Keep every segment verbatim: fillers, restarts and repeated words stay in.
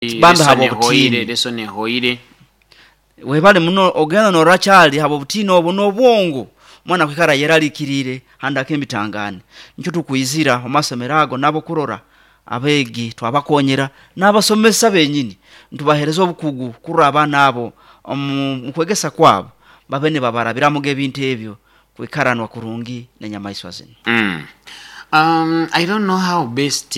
bambe habo hoire leso ne hoire webale muno ogenda no rachali habo butino obuno bwongo mwana kwikara yeralikirire handa kemitangane ncho tukuyizira omasomerago nabo kurora abegi twabakonyera n'abasomesa benyini ntubahereza obukugu kura abana abo mukwegesa kwabo babene babarabira muge bintu ebyo kwikaranwa kurungi nenyama iswazini. mm. um I don't know how best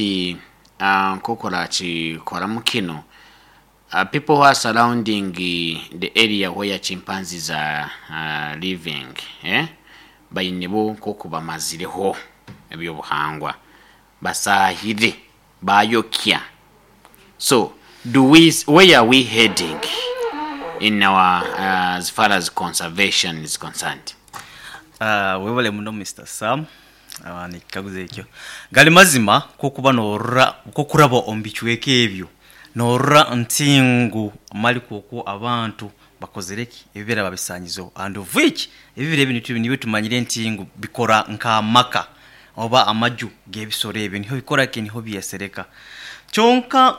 uh kokora chi kora mukino uh, people who are surrounding uh, the area where chimpanzees are uh, living eh bayinebo kokuba mazireho ebyo buhangwa basahire bayokya. So do we where are we heading in our uh, as far as conservation is concerned? Uh, webale muno Mister Sam abani kaguze ekyo gali mazima kokuba norra kokurabo ombichweke ebyo norra ntingu mali koko abantu bakozereki ebibera babisanyizo and of which ebibere bintu nibe tumanyire ntingu bikora nka maka oba amaju gebisore ebyo niho bikora ke niho biyesereka chonka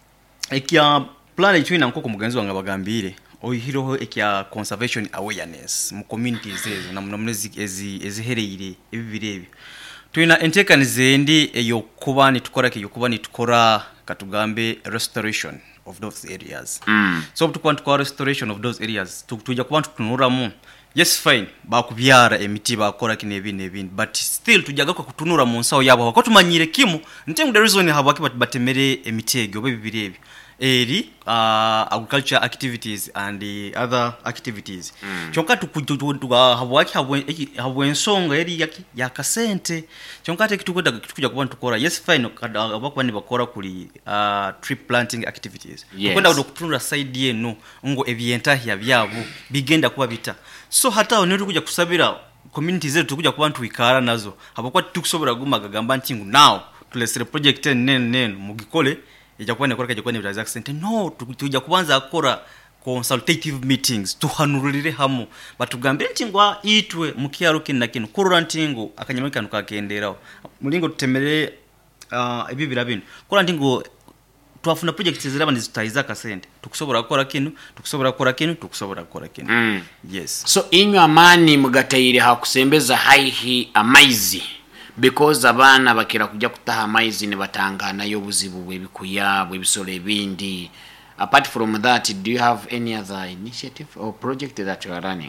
ekya plan etwina nkoko mugenzi wanga bagambire oyihiroho ekya conservation awareness mu communities ezo na munomezi ezi ezihereire ebibire ebyo twina entekanize ndi eyo kubani tukora ke yokubani tukora katugambe restoration of those areas. mm. So tukwantu kwa restoration of those areas tuja kubantu tunuramu yes fine bakubyara emiti bakora kine ebine ebine but still tujaga kwa kutunura mu nsawo yabo ko tumanyire kimu ntengu the reason habaki batemere emiti egyo bibire ebyo eri uh, agriculture activities and the other activities. mm. Chonka tukutuga habwaki habwe ensonga eri yaki yakasente chonka te kitukwenda kitukuja kubantu tukora yes fine abakwani bakora kuli uh, tree planting activities yes. Kwenda kutunura side yenu ngo ebyentahi byabo bigenda kuba bita so hata onero kuja kusabira communities zetu tukuja kubantu ikara nazo habakwa tukusobora gumaga gamba ntingu now tulesere project nen nen mugikole ejakuwa nekora kajekuwa ne accent no tuja kubanza akora consultative meetings tuhanurire hamu batugambe ntingwa itwe mukiaro kinna kino kurura ntingo akanyamika nukakenderaho mulingo tutemere uh, ebibira bino kora ntingo twafuna projects ziraba nizitayiza kasente tukusobora gukora kino tukusobora gukora kino tukusobora gukora kino. mm. Yes, so inyo amani mugatayire hakusembeza haihi amaizi because abana bakira kujya kutaha amaizi ne batangana yo buzibu bwebikuya bwebisolo ebindi. Apart from that, do you have any other initiative or project that you are running?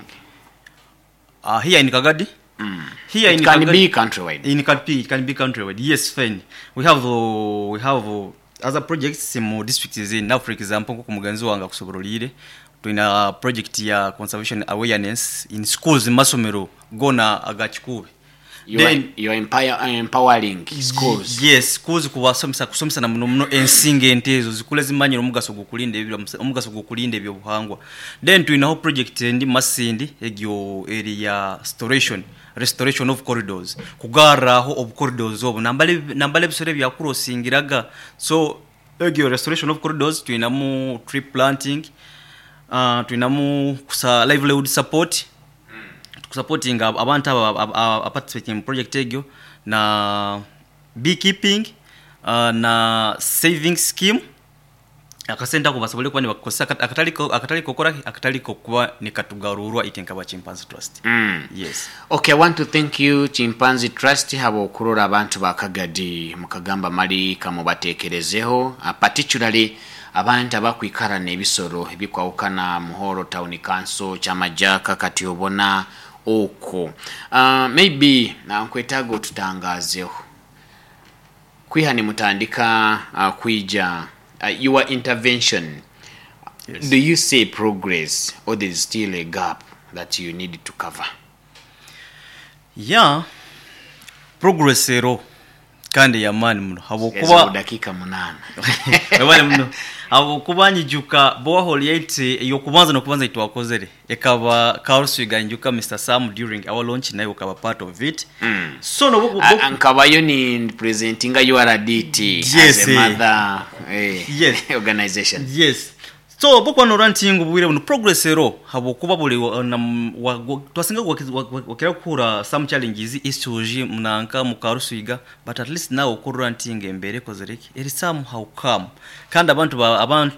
Uh, here in Kagadi? Mm. Here it in can Kagadi, be countrywide. In Kagadi, it can be countrywide. Yes, fine. We have uh, we have uh, other projects in more districts in now, for example, ko muganzi wanga kusoborolire. Tuina project ya conservation awareness in schools in Masomero gona agachikube. You then, are, you are empower, empowering schools. Yes, schools kubasomesa kusomesa na muno muno ensinge entezo zikule zimanyiro mugaso gukulinde ebyo mugaso gukulinde ebyo buhangwa. Then tuina ho project ndi masindi egyo area restoration restoration of corridors kugara ho of corridors obo nambale nambale bisore bya crossingiraga so egyo restoration of corridors tuina mu tree planting uh tuina mu kusa livelihood support supporting abantu aba participating in project egyo na beekeeping uh, na saving scheme akasenta ko basobole kwani bakosa akataliko akataliko kokora akataliko kuba ne katugarurwa itenka ba Chimpanzee Trust. mm. Yes, okay, I want to thank you Chimpanzee Trust habo okurora abantu bakagadi mukagamba mali kamubatekerezeho uh, particularly abantu abakwikarana ebisoro ebikwawukana muhoro town council chamajaka kati obona oko uh, maybe na nkwetago tutangazeho kwihani mutandika uh, kwija uh, your intervention. Yes. Do you see progress or there is still a gap that you need to cover? Yeah, progress ero kandi ya mani muno habo kuba dakika munana wale muno abo kubanyijuka boholi yite yokubanza no kubanza itwakozere ekaba Carlos Ganjuka Mister Sam during our launch nayo kaba part of it. mm. So no boku ankaba yo ni presenting you are a D T. Yes, as a mother eh, yes. organization. Yes, so bokwa no ranting bwire no progress ero habo kuba buli twasinga wakira kura some challenges isoji munanka mukarusiga but at least now ku ranting embere kozereki eri somehow come kandi abantu abantu